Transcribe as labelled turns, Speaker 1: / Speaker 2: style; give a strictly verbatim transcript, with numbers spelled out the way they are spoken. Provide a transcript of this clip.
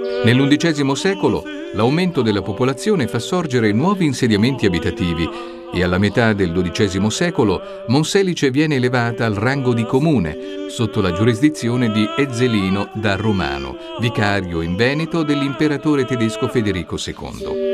Speaker 1: Nell'undicesimo secolo l'aumento della popolazione fa sorgere nuovi insediamenti abitativi e alla metà del dodicesimo secolo Monselice viene elevata al rango di comune sotto la giurisdizione di Ezzelino da Romano, vicario in Veneto dell'imperatore tedesco Federico secondo.